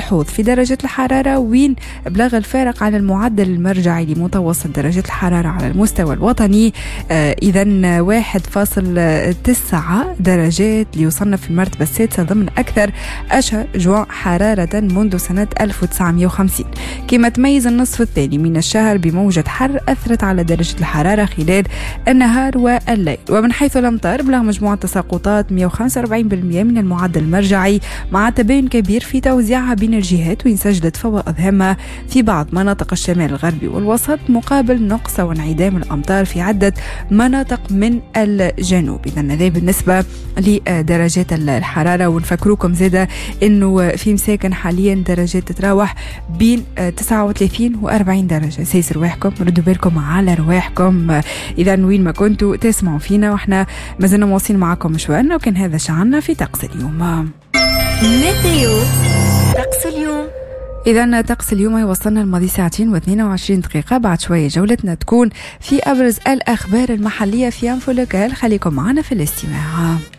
ملحوظ في درجة الحرارة، وين بلغ الفارق عن المعدل المرجعي لمتوسط درجة الحرارة على المستوى الوطني إذن 1.9 درجات، ليصنف المرتبة السادسة ضمن أكثر أشهر حرارة منذ سنة 1950. كما تميز النصف الثاني من الشهر بموجة حر أثرت على درجة الحرارة خلال النهار والليل. ومن حيث الأمطار بلغ مجموعة تساقطات 145% من المعدل المرجعي، مع تباين كبير في توزيعها بين الجهات، وإن سجلت فوائض هامة في بعض مناطق الشمال الغربي والوسط مقابل نقص وانعدام الأمطار في عدة مناطق من الجنوب. إذن هذا بالنسبة لدرجات الحرارة. ونفكروكم زادة إنه في مساكن حاليا درجات تتراوح بين 39 و 40 درجة. سيس رواحكم، ردوا بالكم على رواحكم إذا وين ما كنتوا تسمعوا فينا، وإحنا ما زلنا مواصلين معكم مشوارنا، وكان هذا شعرنا في طقس اليوم. ميتيو طقس اليوم. إذا طقس اليوم يوصلنا الماضي ساعتين و22 دقيقة. بعد شوية جولتنا تكون في أبرز الأخبار المحلية في أنفو لوكال. خليكم معنا في الاستماع.